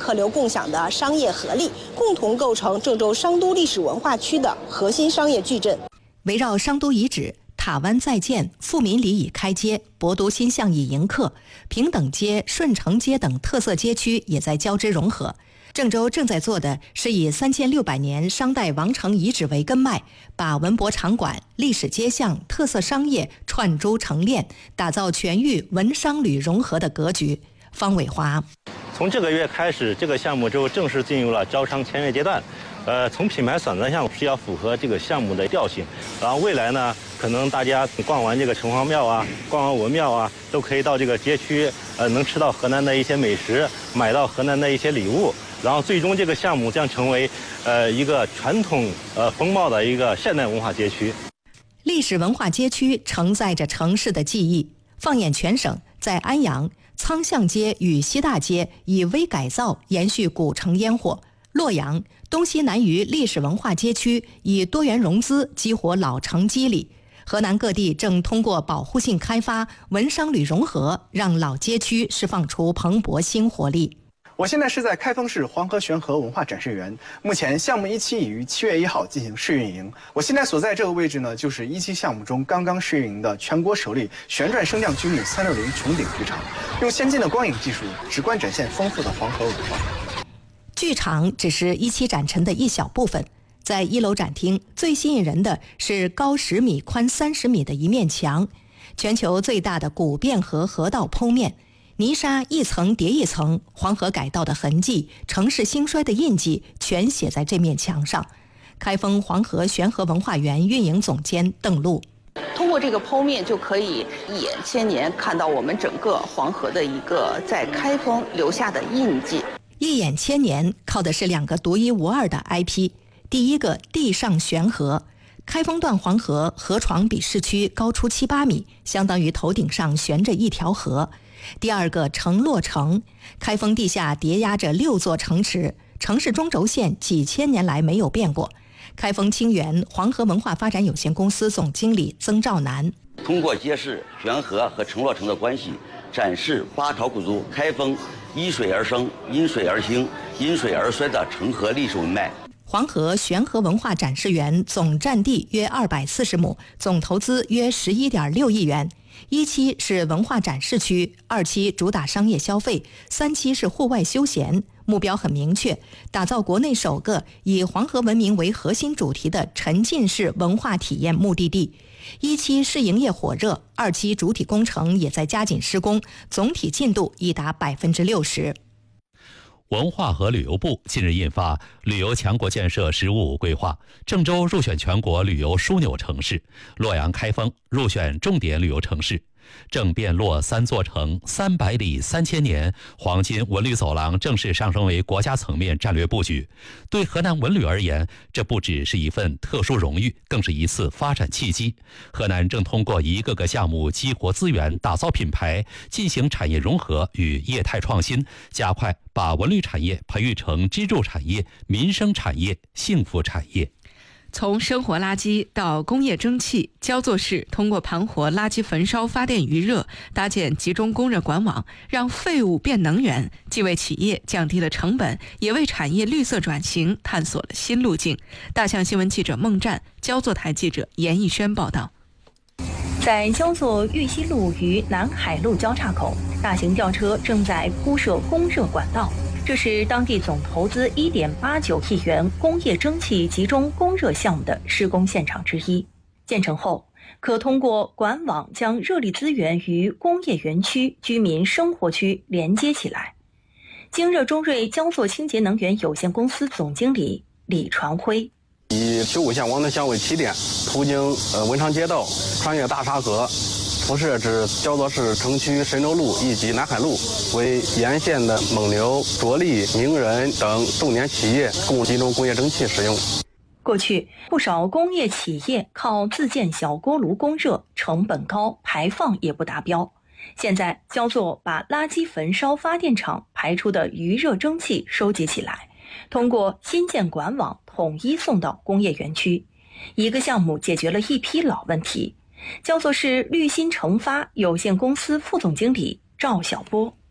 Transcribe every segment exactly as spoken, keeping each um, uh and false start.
河流共享的商业合力，共同构成郑州商都历史文化区的核心商业矩阵。 围绕商都遗址，塔湾再建、富民里已开街，博都新巷已迎客，平等街、顺城街等特色街区也在交织融合。郑州正在做的是以三千六百年商代王城遗址为根脉，把文博场馆、历史街巷、特色商业串珠成链，打造全域文商旅融合的格局。方伟华， 从这个月开始，这个项目就正式进入了招商签约阶段。呃，从品牌选择上是要符合这个项目的调性，然后未来呢，可能大家逛完这个城隍庙啊，逛完文庙啊，都可以到这个街区，呃，能吃到河南的一些美食，买到河南的一些礼物，然后最终这个项目将成为呃一个传统呃风貌的一个现代文化街区。 历史文化街区承载着城市的记忆。放眼全省，在安阳，仓巷街与西大街以微改造延续古城烟火；洛阳东西南隅历史文化街区以多元融资激活老城肌理。河南各地正通过保护性开发、文商旅融合，让老街区释放出蓬勃新活力。 我现在是在开封市黄河悬河文化展示园，目前项目一期已于七月一号进行试运营。我现在所在这个位置呢，就是一期项目中刚刚试运营的全国首例旋转升降居民三六零穹顶剧场，用先进的光影技术，直观展现丰富的黄河文化。 剧场只是一期展陈的一小部分，在一楼展厅最吸引人的是高十米、宽三十米的一面墙，全球最大的古汴河河道剖面。泥沙一层叠一层，黄河改道的痕迹，城市兴衰的印记，全写在这面墙上。开封黄河悬河文化园运营总监邓璐， 通过这个剖面，就可以一眼千年看到我们整个黄河的一个在开封留下的印记。 一眼千年靠的是两个独一无二的 I P。第一个，地上悬河。开封段黄河河床比市区高出七八米，相当于头顶上悬着一条河。第二个，城洛城。开封地下叠压着六座城池，城市中轴线几千年来没有变过。开封清源黄河文化发展有限公司总经理曾兆南， 通过揭示悬河和城洛城的关系，展示八朝古都开封依水而生、因水而兴、因水而衰的城河历史文脉。 黄河悬河文化展示园总占地约二百四十亩，总投资约十一点六亿元。一期是文化展示区，二期主打商业消费，三期是户外休闲。目标很明确，打造国内首个以黄河文明为核心主题的沉浸式文化体验目的地。一期试营业火热，二期主体工程也在加紧施工，总体进度已达百分之六十。 文化和旅游部近日印发《旅游强国建设“十五五”规划》，郑州入选全国旅游枢纽城市，洛阳、开封入选重点旅游城市。郑汴洛三座城，三百里三千年，黄金文旅走廊正式上升为国家层面战略布局。对河南文旅而言，这不只是一份特殊荣誉，更是一次发展契机。河南正通过一个个项目激活资源，打造品牌，进行产业融合与业态创新，加快把文旅产业培育成支柱产业、民生产业、幸福产业。 从生活垃圾到工业蒸汽，焦作市通过盘活垃圾焚烧发电余热，搭建集中供热管网，让废物变能源，既为企业降低了成本，也为产业绿色转型探索了新路径。大象新闻记者孟战，焦作台记者严艺轩报道。 在焦作玉溪路与南海路交叉口，大型吊车正在铺设供热管道。这是当地总投资一点八九亿元工业蒸汽集中供热项目的施工现场之一。建成后，可通过管网将热力资源与工业园区、居民生活区连接起来。京热中瑞焦作清洁能源有限公司总经理李传辉。 以九五线王能乡为起点，途经呃文昌街道，穿越大沙河，辐射至焦作市城区神州路以及南海路，为沿线的蒙牛、卓力、名人等重点企业供集中工业蒸汽使用。 过去，不少工业企业靠自建小锅炉供热，成本高，排放也不达标。现在，焦作把垃圾焚烧发电厂排出的余热蒸汽收集起来，通过新建管网统一送到工业园区。一个项目解决了一批老问题。焦作市绿新成发有限公司副总经理赵晓波。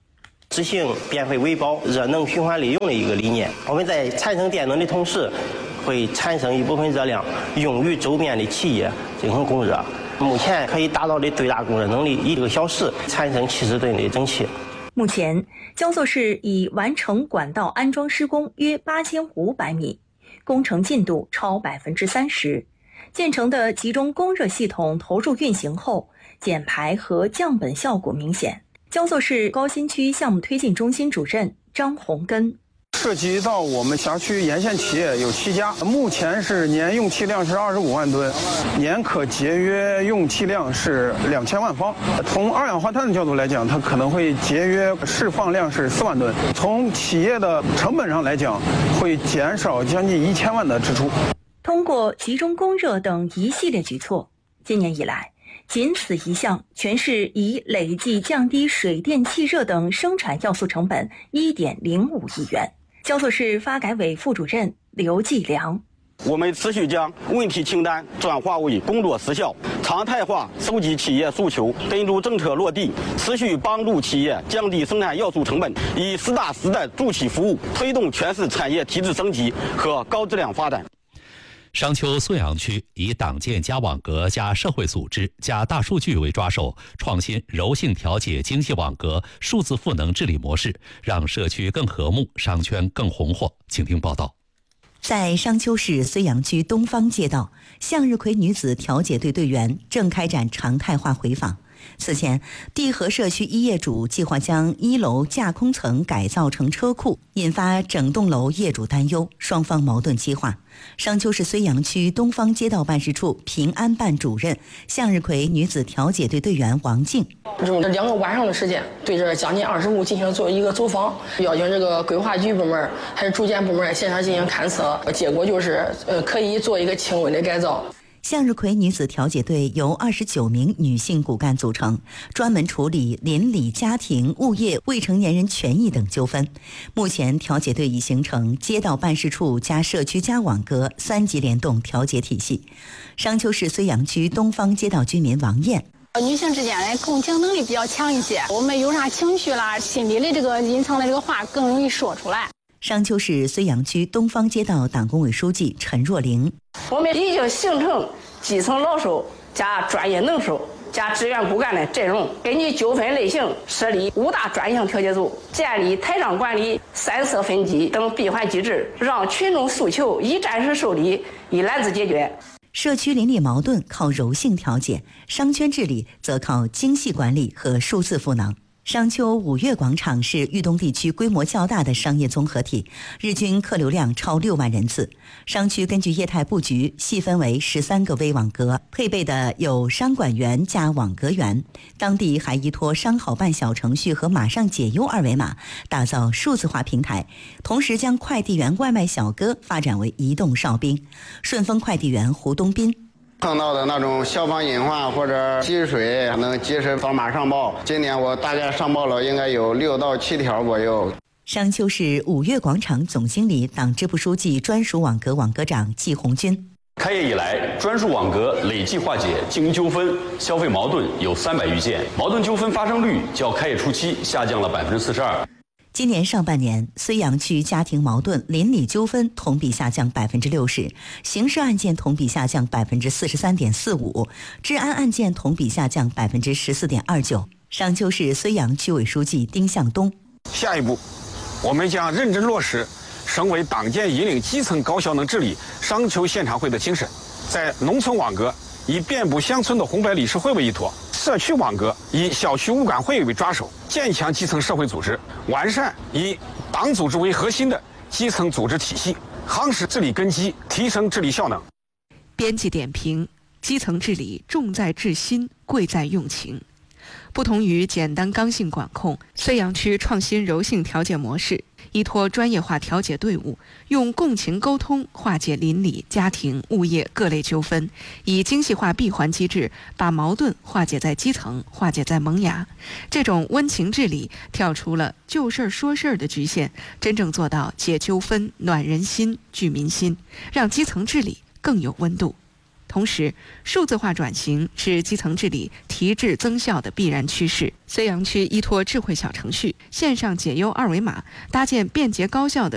实行变废为宝、热能循环利用的一个理念。我们在产生电能的同时，会产生一部分热量用于周边的企业进行供热。目前可以达到的最大供热能力，一个小时产生七十吨的蒸汽。 目前，焦作市已完成管道安装施工约八千五百米，工程进度超百分之三十。建成的集中供热系统投入运行后，减排和降本效果明显。焦作市高新区项目推进中心主任张洪根。 涉及到我们辖区沿线企业有七家，目前是年用气量是二十五万吨，年可节约用气量是两千万方。从二氧化碳的角度来讲，它可能会节约释放量是四万吨。从企业的成本上来讲，会减少将近一千万的支出。 通过集中供热等一系列举措，今年以来，仅此一项，全市已累计降低水电气热等生产要素成本 一点零五亿元。焦作市发改委副主任刘继良： 我们持续将问题清单转化为工作实效，常态化收集企业诉求，跟住政策落地，持续帮助企业降低生产要素成本，以实打实的助企服务，推动全市产业体制升级和高质量发展。 商丘溧阳区以党建加网格加社会组织加大数据为抓手，创新柔性调节精细网格数字赋能治理模式，让社区更和睦，商圈更红火。请听报道。 在商丘市溧阳区东方街道，向日葵女子调解队队员正开展常态化回访。此前，地河社区一业主计划将一楼架空层改造成车库，引发整栋楼业主担忧，双方矛盾激化。商丘市溧阳区东方街道办事处平安办主任、向日葵女子调解队队员王静： 用两个晚上的时间，对这将近二十户进行做一个走访，邀请这个规划局部门还是住建部门现场进行勘测，结果就是呃可以做一个轻微的改造。 向日葵女子调解队由二十九名女性骨干组成，专门处理邻里、家庭、物业、未成年人权益等纠纷。目前，调解队已形成街道办事处加社区加网格三级联动调解体系。商丘市溧阳区东方街道居民王艳： 女性之间的共情能力比较强一些，我们有啥情绪啦、心里的这个隐藏的这个话更容易说出来。 商丘市溧阳区东方街道党工委书记陈若玲： 我们已经形成基层老手加专业能手加志愿骨干的阵容，根据纠纷类型设立五大专项调解组，建立台上管理、三色分级等闭环机制，让群众诉求一站式受理，一揽子解决。 社区邻里矛盾靠柔性调解，商圈治理则靠精细管理和数字赋能。商丘五月广场是豫东地区规模较大的商业综合体，日均客流量超六万人次。商区根据业态布局细分为十三个微网格，配备的有商管员加网格员。当地还依托商好办小程序和马上解忧二维码，打造数字化平台，同时将快递员、外卖小哥发展为移动哨兵。顺丰快递员胡东斌： 碰到的那种消防隐患或者积水，能及时扫码上报。今年我大概上报了应该有六到七条左右。 商丘市五月广场总经理、党支部书记、专属网格网格长季红军： 开业以来，专属网格累计化解经营纠纷、消费矛盾有三百余件，矛盾纠纷发生率较开业初期下降了百分之四十二。 今年上半年，溧阳区家庭矛盾、邻里纠纷同比下降百分之六十，刑事案件同比下降百分之四十三点四五，治安案件同比下降百分之十四点二九。商丘市溧阳区委书记丁向东： 下一步，我们将认真落实省委党建引领基层高效能治理商丘现场会的精神，在农村网格以遍布乡村的红白理事会为依托，社区网格以小区物管会为抓手，建强基层社会组织，完善以党组织为核心的基层组织体系，夯实治理根基，提升治理效能。 编辑点评：基层治理重在治心，贵在用情。不同于简单刚性管控，溧阳区创新柔性调解模式，依托专业化调解队伍，用共情沟通化解邻里、家庭、物业各类纠纷，以精细化闭环机制把矛盾化解在基层，化解在萌芽。这种温情治理跳出了就事儿说事儿的局限，真正做到解纠纷、暖人心、聚民心，让基层治理更有温度。 同时，数字化转型是基层治理提质增效的必然趋势。睢阳区依托智慧小程序、线上解忧二维码，搭建便捷高效的